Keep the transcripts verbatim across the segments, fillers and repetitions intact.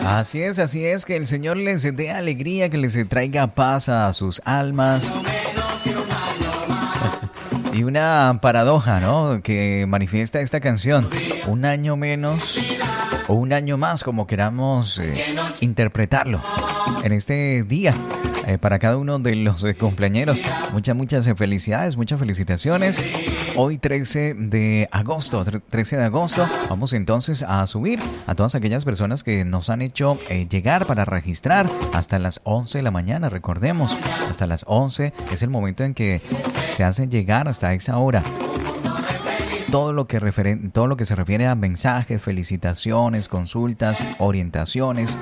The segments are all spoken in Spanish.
Así es, así es, que el Señor les dé alegría, que les traiga paz a sus almas. Y una paradoja, ¿no?, que manifiesta esta canción. Un año menos o un año más, como queramos eh, interpretarlo. En este día, eh, para cada uno de los eh, cumpleañeros, muchas, muchas eh, felicidades, muchas felicitaciones. Hoy trece de agosto, trece de agosto, vamos entonces a subir a todas aquellas personas que nos han hecho eh, llegar para registrar hasta las once de la mañana. Recordemos, hasta las once es el momento en que se hacen llegar hasta esa hora. Todo lo que referen- todo lo que se refiere a mensajes, felicitaciones, consultas, orientaciones,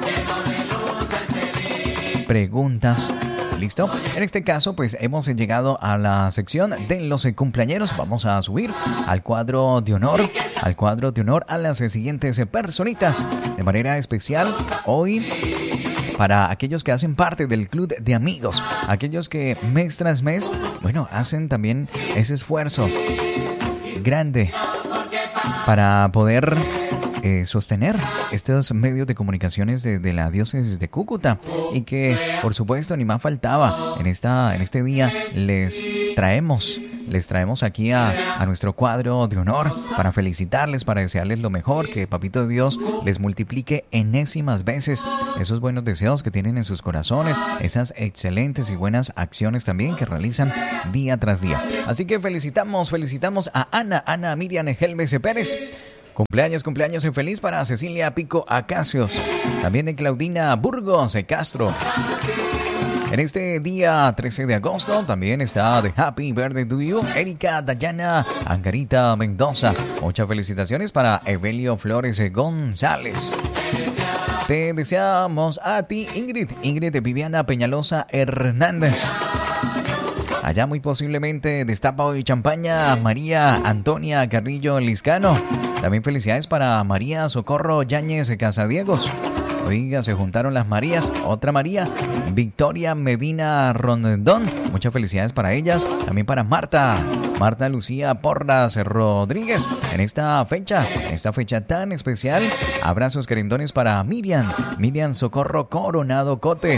preguntas. ¿Listo? En este caso, pues hemos llegado a la sección de los cumpleañeros. Vamos a subir al cuadro de honor, al cuadro de honor a las siguientes personitas. De manera especial, hoy, para aquellos que hacen parte del club de amigos, aquellos que mes tras mes, bueno, hacen también ese esfuerzo grande para poder eh, sostener estos medios de comunicaciones de, de la diócesis de Cúcuta, y que, por supuesto, ni más faltaba, en esta en este día les traemos les traemos aquí a, a nuestro cuadro de honor para felicitarles, para desearles lo mejor, que Papito Dios les multiplique enésimas veces esos buenos deseos que tienen en sus corazones, esas excelentes y buenas acciones también que realizan día tras día. Así que felicitamos, felicitamos a Ana, Ana Miriam Helves Pérez. Cumpleaños, cumpleaños y feliz para Cecilia Pico Acacios. También de Claudina Burgos de Castro. En este día trece de agosto también está de Happy Birthday to You, Erika Dayana Angarita Mendoza. Muchas felicitaciones para Evelio Flores González. Te deseamos a ti, Ingrid, Ingrid Viviana Peñalosa Hernández. Allá muy posiblemente destapa hoy champaña María Antonia Carrillo Liscano. También felicidades para María Socorro Yáñez Casadiegos. Oiga, se juntaron las Marías. Otra María, Victoria Medina Rondón. Muchas felicidades para ellas. También para Marta. Marta Lucía Porras Rodríguez. En esta fecha, en esta fecha tan especial, abrazos querendones para Miriam. Miriam Socorro Coronado Cote.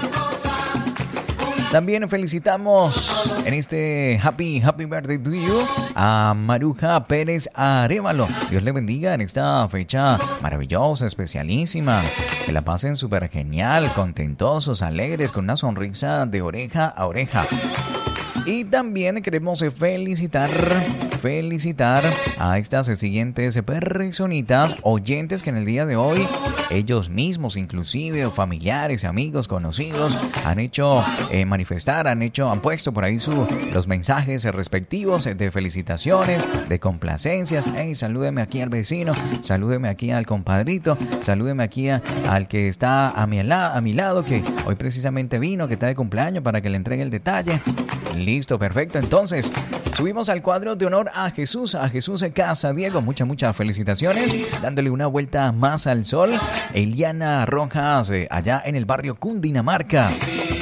También felicitamos en este Happy Happy Birthday to You a Maruja Pérez Arévalo. Dios le bendiga en esta fecha maravillosa, especialísima. Que la pasen súper genial, contentosos, alegres, con una sonrisa de oreja a oreja. Y también queremos felicitar, felicitar a estas siguientes personitas, oyentes que en el día de hoy, ellos mismos, inclusive familiares, amigos, conocidos, han hecho eh, manifestar, han hecho, han puesto por ahí su, los mensajes respectivos de felicitaciones, de complacencias. Hey, salúdeme aquí al vecino, salúdeme aquí al compadrito, salúdeme aquí a, al que está a mi, ala, a mi lado, que hoy precisamente vino, que está de cumpleaños, para que le entregue el detalle. Listo, perfecto. Entonces, subimos al cuadro de honor a Jesús, a Jesús Casadiego. Muchas, muchas felicitaciones. Dándole una vuelta más al sol. Eliana Rojas, eh, allá en el barrio Cundinamarca.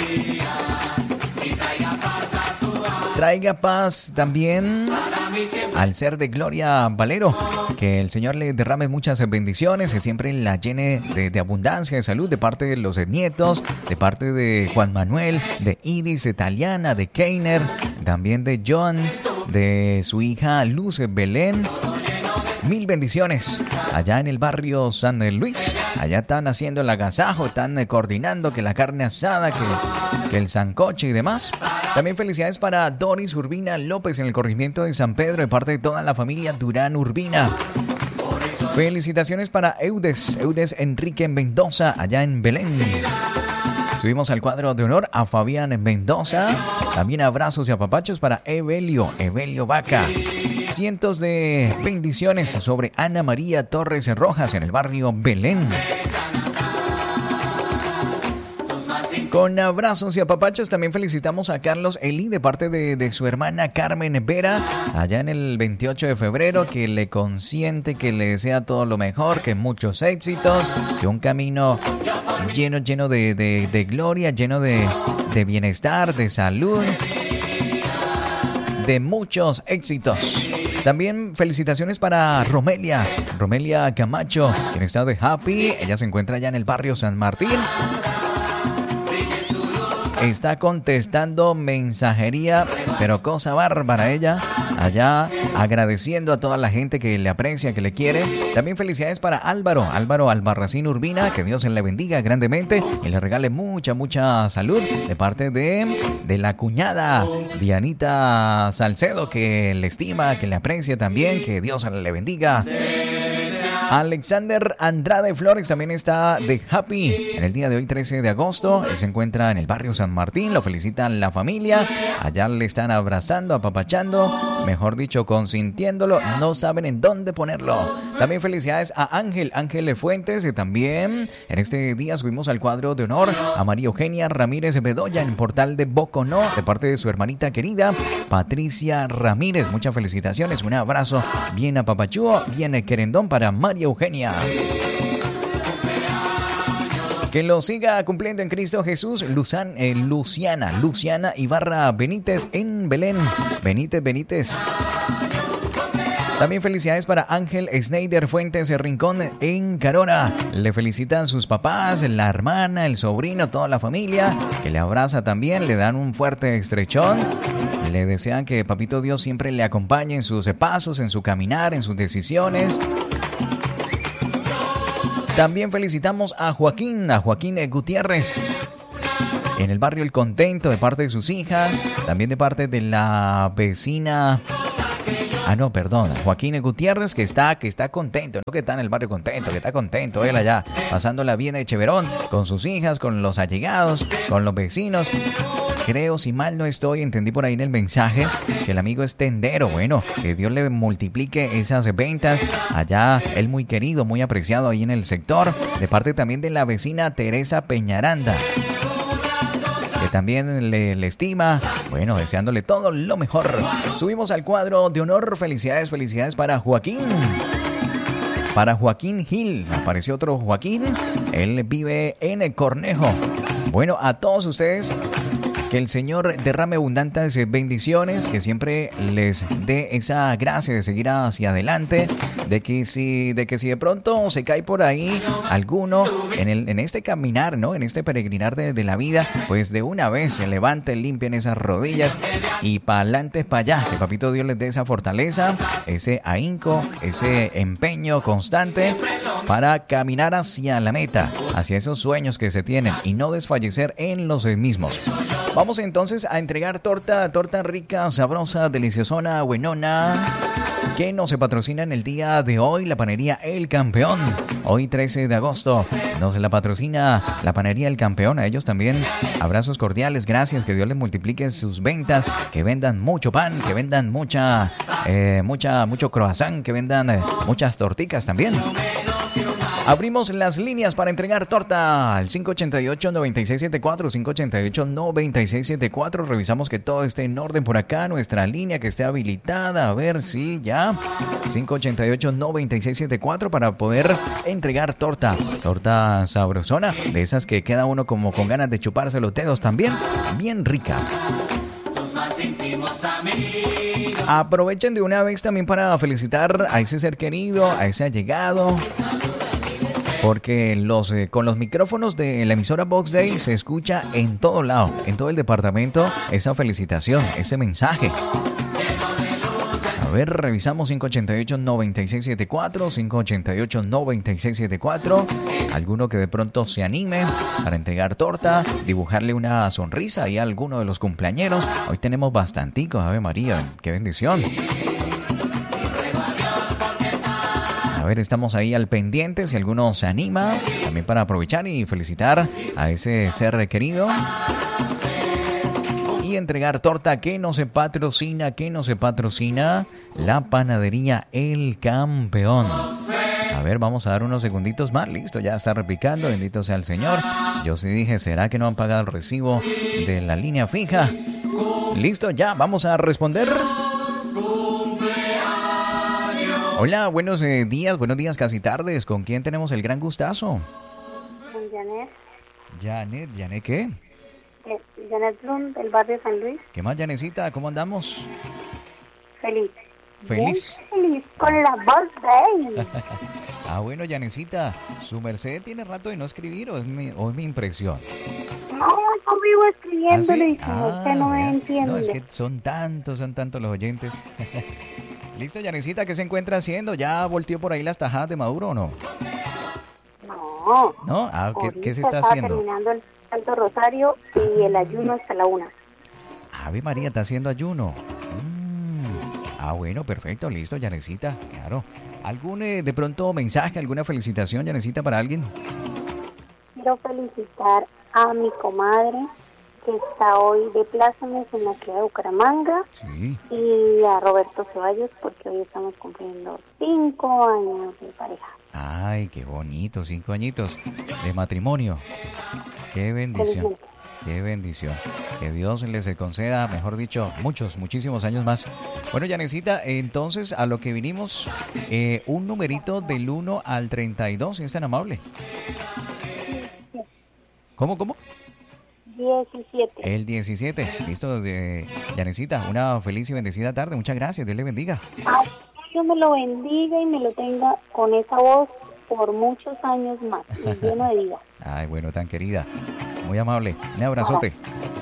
Traiga paz también al ser de Gloria Valero. Que el Señor le derrame muchas bendiciones, que siempre la llene de, de abundancia, de salud, de parte de los nietos, de parte de Juan Manuel, de Iris, de Taliana, de Keiner, también de Jones, de su hija Luz Belén. Mil bendiciones allá en el barrio San Luis. Allá están haciendo el agasajo, están coordinando que la carne asada, que, que el sancoche y demás. También felicidades para Doris Urbina López en el corregimiento de San Pedro, de parte de toda la familia Durán Urbina. Felicitaciones para Eudes, Eudes Enrique Mendoza, allá en Belén. Subimos al cuadro de honor a Fabián Mendoza. También abrazos y apapachos para Evelio, Evelio Vaca. Cientos de bendiciones sobre Ana María Torres Rojas en el barrio Belén. Con abrazos y apapachos también felicitamos a Carlos Eli de parte de, de su hermana Carmen Vera, allá en el veintiocho de febrero, que le consiente, que le desea todo lo mejor, que muchos éxitos, que un camino lleno, lleno de, de, de gloria, lleno de, de bienestar, de salud, de muchos éxitos. También felicitaciones para Romelia, Romelia Camacho, quien está de Happy. Ella se encuentra allá en el barrio San Martín. Está contestando mensajería, pero cosa bárbara ella, allá agradeciendo a toda la gente que le aprecia, que le quiere. También felicidades para Álvaro, Álvaro Albarracín Urbina, que Dios le bendiga grandemente y le regale mucha, mucha salud de parte de, de la cuñada Dianita Salcedo, que le estima, que le aprecia también, que Dios le bendiga. Alexander Andrade Flores también está de Happy en el día de hoy, trece de agosto. Él se encuentra en el barrio San Martín, lo felicitan la familia. Allá le están abrazando, apapachando, mejor dicho, consintiéndolo. No saben en dónde ponerlo. También felicidades a Ángel, Ángel Fuentes. Y también en este día subimos al cuadro de honor a María Eugenia Ramírez Bedoya en Portal de Boconó, de parte de su hermanita querida Patricia Ramírez. Muchas felicitaciones, un abrazo bien apapachúo, bien querendón para María Eugenia. Que lo siga cumpliendo en Cristo Jesús, Luzan, eh, Luciana, Luciana Ibarra Benítez en Belén. Benítez, Benítez. También felicidades para Ángel Schneider Fuentes Rincón en Carona. Le felicitan sus papás, la hermana, el sobrino, toda la familia, que le abraza también, le dan un fuerte estrechón. Le desean que Papito Dios siempre le acompañe en sus pasos, en su caminar, en sus decisiones. También felicitamos a Joaquín, a Joaquín Gutiérrez, en el barrio El Contento, de parte de sus hijas, también de parte de la vecina... Ah, no, perdón, Joaquín Gutiérrez, que está, que está contento, no que está en el barrio Contento, que está contento, él allá, pasándola bien de Cheverón, con sus hijas, con los allegados, con los vecinos. Creo, si mal no estoy, entendí por ahí en el mensaje que el amigo es tendero. Bueno, que Dios le multiplique esas ventas. Allá, él muy querido, muy apreciado ahí en el sector. De parte también de la vecina Teresa Peñaranda, que también le, le estima. Bueno, deseándole todo lo mejor. Subimos al cuadro de honor. Felicidades, felicidades para Joaquín. Para Joaquín Gil. Apareció otro Joaquín. Él vive en el Cornejo. Bueno, a todos ustedes, que el Señor derrame abundantes bendiciones, que siempre les dé esa gracia de seguir hacia adelante, de que si de que si de pronto se cae por ahí alguno en el en este caminar, ¿no? En este peregrinar de, de la vida, pues de una vez se levanten, limpien esas rodillas y para adelante, para allá. Que Papito Dios les dé esa fortaleza, ese ahínco, ese empeño constante para caminar hacia la meta, hacia esos sueños que se tienen y no desfallecer en los mismos. Vamos entonces a entregar torta, torta rica, sabrosa, deliciosona, buenona, que nos patrocina en el día de hoy la panería El Campeón. Hoy trece de agosto nos la patrocina la panería El Campeón. A ellos también abrazos cordiales, gracias, que Dios les multiplique sus ventas, que vendan mucho pan, que vendan mucha, eh, mucha, mucho croissant, que vendan eh, muchas torticas también. Abrimos las líneas para entregar torta al cinco ocho ocho, nueve seis siete cuatro, cinco ocho ocho, nueve seis siete cuatro. Revisamos que todo esté en orden por acá, nuestra línea que esté habilitada. A ver si ya. cinco ocho ocho, nueve seis siete cuatro para poder entregar torta. Torta sabrosona, de esas que queda uno como con ganas de chuparse los dedos también. Bien rica. Aprovechen de una vez también para felicitar a ese ser querido, a ese allegado, porque los eh, con los micrófonos de la emisora Box Day se escucha en todo lado, en todo el departamento, esa felicitación, ese mensaje. A ver, revisamos cinco ocho ocho, nueve seis siete cuatro, cinco ocho ocho, nueve seis siete cuatro. Alguno que de pronto se anime para entregar torta, dibujarle una sonrisa ahí a alguno de los cumpleañeros. Hoy tenemos bastanticos, Ave María, qué bendición. A ver, estamos ahí al pendiente, si alguno se anima, también para aprovechar y felicitar a ese ser querido. Y entregar torta que no se patrocina, que no se patrocina, la panadería El Campeón. A ver, vamos a dar unos segunditos más. Listo, ya está replicando, bendito sea el Señor. Yo sí dije, ¿será que no han pagado el recibo de la línea fija? Listo, ya, vamos a responder. Hola, buenos eh, días, buenos días, casi tardes. ¿Con quién tenemos el gran gustazo? Con Janet. Janet, ¿Janet qué? Eh, Janet Blum, del barrio San Luis. ¿Qué más, Janecita? ¿Cómo andamos? Feliz. Feliz. Muy feliz con la birthday. Ah, bueno, Yanecita, su merced tiene rato de no escribir o es mi, o es mi impresión. No, yo vivo escribiéndole ¿Ah, sí? y como usted no Ah, me vea. entiende. No, es que son tantos, son tantos los oyentes. Listo, Yanecita, ¿qué se encuentra haciendo? ¿Ya volteó por ahí las tajadas de Maduro o no? No. ¿No? Ah, ¿qué, Ahorita qué se está estaba haciendo? terminando el Santo Rosario y el ayuno hasta la una. Ave María, está haciendo ayuno. Mm. Ah, bueno, perfecto, listo, Yanecita, claro. ¿Algún, eh, de pronto, mensaje, alguna felicitación, Yanecita, para alguien? Quiero felicitar a mi comadre que está hoy de plácemes en la ciudad de Bucaramanga Sí. y a Roberto Ceballos porque hoy estamos cumpliendo cinco años de pareja. Ay, qué bonito, cinco añitos de matrimonio. Qué bendición, Felizmente. qué bendición. Que Dios les conceda, mejor dicho, muchos, muchísimos años más. Bueno, Yanecita, entonces a lo que vinimos, eh, un numerito del uno al treinta y dos, si es tan amable. ¿Cómo, cómo? diecisiete. El diecisiete. Listo, de Yanecita, una feliz y bendecida tarde. Muchas gracias, Dios le bendiga. Ay, Dios me lo bendiga y me lo tenga con esa voz por muchos años más y lleno de vida. Ay, bueno, tan querida. Muy amable. Un abrazote.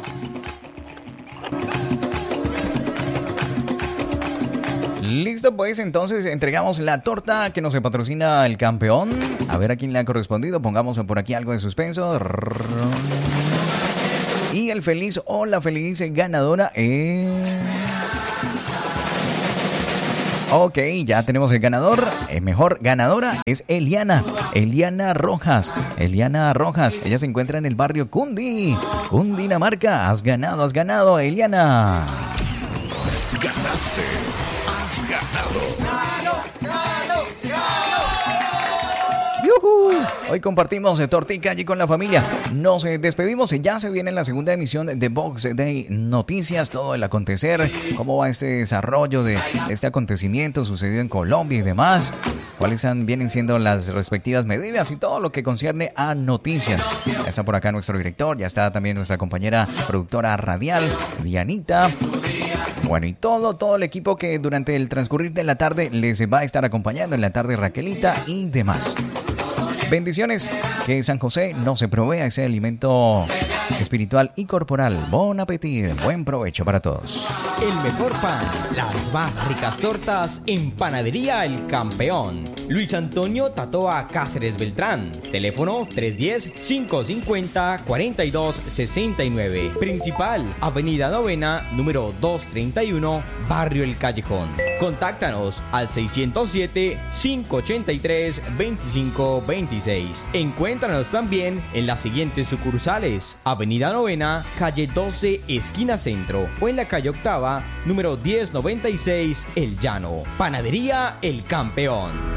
Listo, pues entonces entregamos la torta que nos patrocina el campeón. A ver a quién le ha correspondido. Pongamos por aquí algo de suspenso. Y el feliz o la feliz ganadora es... Ok, ya tenemos el ganador. El mejor ganadora es Eliana. Eliana Rojas. Eliana Rojas. Ella se encuentra en el barrio Cundi. Cundinamarca. Has ganado, has ganado, Eliana. Ganaste. Has ganado. ¡Yujú! Hoy compartimos eh, tortica allí con la familia. Nos eh, despedimos. eh, Ya se viene la segunda emisión de Box Day Noticias. Todo el acontecer. Cómo va este desarrollo de este acontecimiento sucedido en Colombia y demás. Cuáles han, vienen siendo las respectivas medidas y todo lo que concierne a noticias. Ya está por acá nuestro director. Ya está también nuestra compañera productora radial, Dianita. Bueno, y todo, todo el equipo que durante el transcurrir de la tarde les va a estar acompañando en la tarde, Raquelita y demás. Bendiciones, que San José no se provea ese alimento espiritual y corporal. Bon appetit, buen provecho para todos. El mejor pan, las más ricas tortas en Panadería El Campeón. Luis Antonio Tatoa Cáceres Beltrán. Teléfono tres uno cero, cinco cinco cero, cuatro dos seis nueve. Principal, Avenida Novena, número doscientos treinta y uno, Barrio El Callejón. Contáctanos al seiscientos siete, cinco ochenta y tres, veinticinco veintiséis. Encuéntranos también en las siguientes sucursales: Avenida Novena, calle doce, esquina centro, o en la calle Octava, número diez noventa y seis, El Llano. Panadería El Campeón.